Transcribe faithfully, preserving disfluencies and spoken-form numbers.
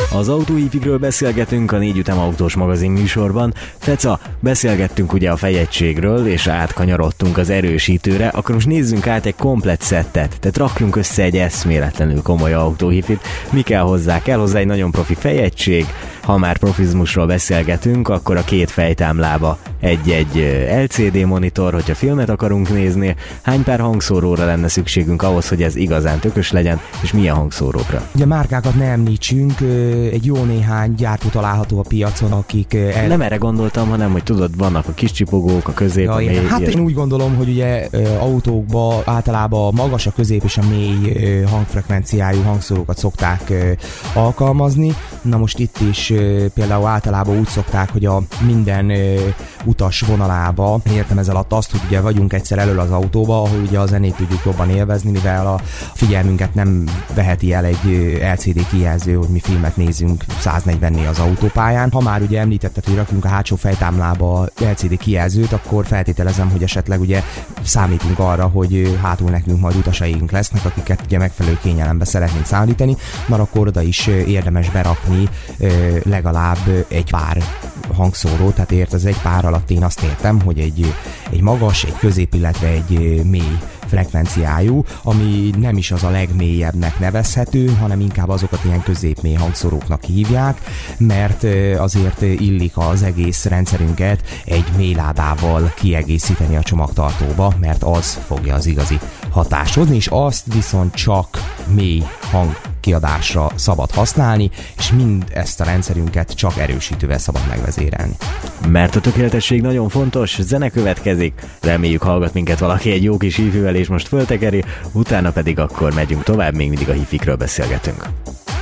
Az autóhífikről beszélgetünk a négy üzem autós magazin műsorban. Feca, beszélgettünk ugye a fejegységről, és átkanyarodtunk az erősítőre, akkor most nézzünk át egy komplett szettet, tehát rakjunk össze egy eszméletlenül komoly autóhífit. Mi kell hozzá? Kell hozzá egy nagyon profi fejegység, ha már profizmusról beszélgetünk, akkor a két fejtámlába egy-egy el cé dé monitor, hogyha filmet akarunk nézni, hány pár hangszóróra lenne szükségünk ahhoz, hogy ez igazán tökös legyen, és milyen hangszórókra? Ugye márkákat ne említsünk, egy jó néhány gyártó található a piacon, akik... El... Nem erre gondoltam, hanem, hogy tudod, vannak a kis csipogók, a közép, ja, a mély... Hát én úgy gondolom, hogy ugye autókba általában a magas, a közép és a mély hangfrekvenciájú hangszórókat szokták alkalmazni. Na most itt is például általában úgy szokták, hogy a minden utas vonalába, értem ez alatt azt, hogy ugye vagyunk egyszer elől az autóba, ahol ugye a zenét tudjuk jobban élvezni, mivel a figyelmünket nem veheti el egy el cé dé kijelző, hogy mi filmet nézünk száznegyvennél az autópályán. Ha már ugye említetted, hogy rakjunk a hátsó fejtámlába el cé dé kijelzőt, akkor feltételezem, hogy esetleg ugye számítunk arra, hogy hátul nekünk majd utasaink lesznek, akiket ugye megfelelő kényelembe szeretnénk szállítani, mert akkor oda is érdemes berakni legalább egy pár hangszóró, tehát ért az egy pár alatt én azt értem, hogy egy, egy magas, egy közép, illetve egy mély frekvenciájú, ami nem is az a legmélyebbnek nevezhető, hanem inkább azokat ilyen középmély hangszóróknak hívják, mert azért illik az egész rendszerünket egy mélyládával kiegészíteni a csomagtartóba, mert az fogja az igazi hatást hozni, és azt viszont csak mély hang kiadásra szabad használni, és mind ezt a rendszerünket csak erősítővel szabad megvezérelni. Mert a tökéletesség nagyon fontos, zene következik, reméljük hallgat minket valaki egy jó kis hífivel, és most föltekeri, utána pedig akkor megyünk tovább, még mindig a hífikről beszélgetünk.